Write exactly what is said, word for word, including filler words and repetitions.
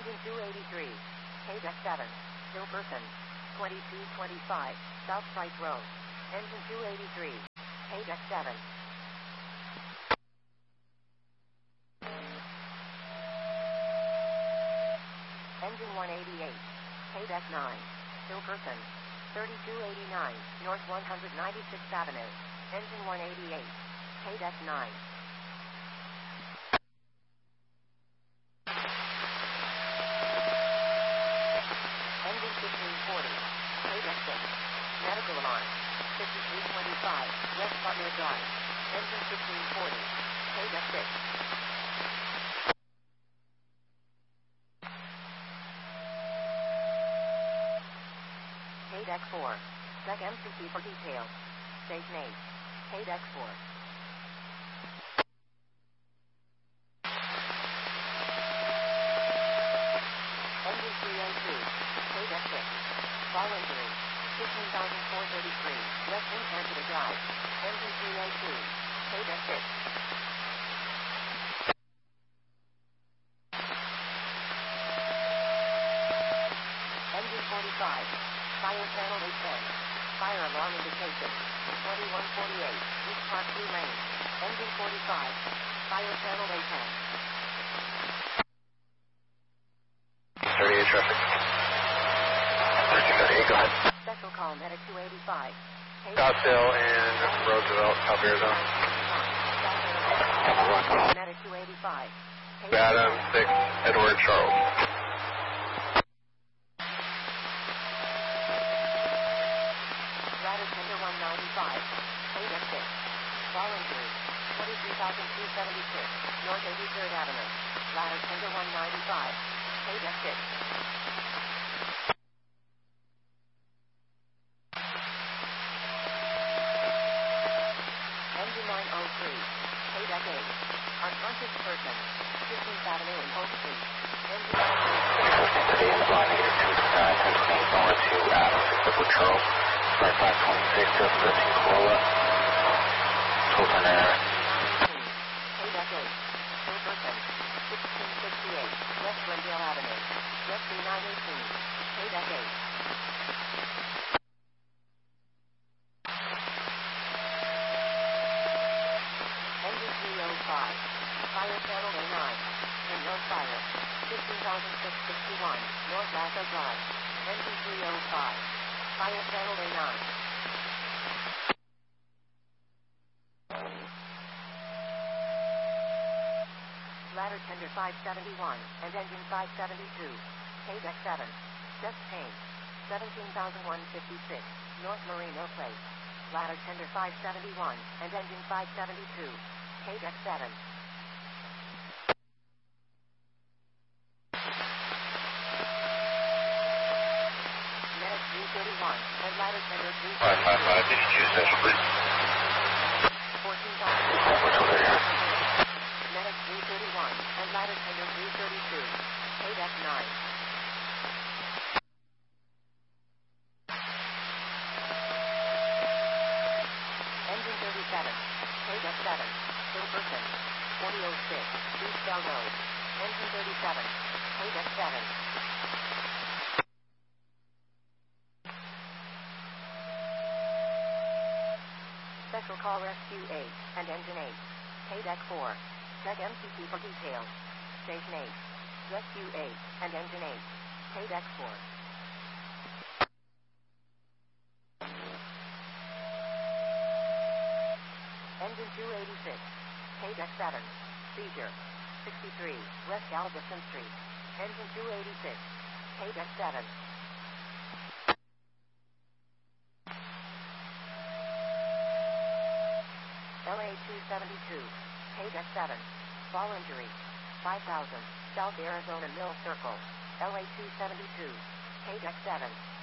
Engine two eighty-three. K-Deck seven. Still person. twenty-two twenty-five. South Price Road. Engine two eighty-three. K-Deck seven. Engine one eighty-eight. K-Deck nine. Still person. thirty-two eighty-nine. North one hundred ninety-sixth Avenue. Engine one eighty-eight. K-Deck nine. Engine fifteen forty. K-Deck six. Medical alarm. fifty-three twenty-five. West Butler Drive. Engine fifteen forty. K-Deck six. K-Deck four. Check M C C for details. Station eight. K-Deck four. Engine three oh two. K-Deck six. Fall injury. fifteen thousand four hundred thirty-three. West Infantry Drive. Engine three oh two. K-Deck six. Engine forty-five. Fire channel eight ten. Fire alarm indication. twenty-one forty-eight. East Park two lane. Engine forty-five. Fire channel eight ten. thirty-eight traffic. thirteen thirty-eight, go ahead. Special call Medic two eighty-five. Scottsdale and Roosevelt, South Arizona. Medic two eighty-five. Adam six, Edward Charles. Ladder tender one ninety-five. K-Deck six. Fall injury. twenty-three thousand two hundred seventy-six. North eighty-third Avenue. Ladder tender one ninety-five. K-Deck six. Engine nine oh three. K-Deck eight. Unconscious person. fifteenth Avenue and Oak Street. Engine nine oh three. Edward Charles. Flight five twenty-six, thirteen Corolla. Total error. K-Deck eight. Still person. sixteen sixty-eight. West Glendale Avenue. Jet C nine eighteen. K-Deck eight. Engine three oh five. Fire channel A nine. And no fire. fifteen thousand six hundred sixty-one. North Lasso Drive. Engine three oh five. Fire channel A nine. Ladder tender five seventy-one and engine five seventy-two. K-Deck seven. Just change. seventeen thousand one hundred fifty-six. North Marino Place. Ladder tender five seventy-one and engine five seventy-two. K-Deck seven. Medic three thirty-one and ladder tender three five five five, did you choose that, please? fourteen thousand. Medic three thirty-one and ladder tender three thirty-two. K-Deck nine. Engine thirty-seven. K-Deck seven. Still person. forty oh six. East Bell Road. Engine thirty-seven. K-Deck seven. Special call Rescue eight and Engine eight. K-Deck four. Check M C C for details. Station eight. Rescue eight and Engine eight. K-Deck four. Engine two eighty-six. K-Deck seven. Seizure. sixty-three. West Galveston Street. Engine two eighty-six. K-Deck seven. L A two seventy-two. K-Deck seven. Fall injury. five thousand. South Arizona Mill Circle. L A two seventy-two. K-Deck seven.